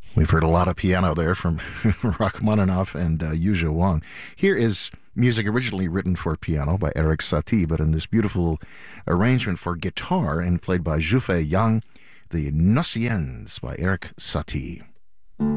We've heard a lot of piano there from Rachmaninoff and Yuzha Wang. Here is music originally written for piano by Eric Satie, but in this beautiful arrangement for guitar and played by Zhufei Yang, the Nociens by Eric Satie.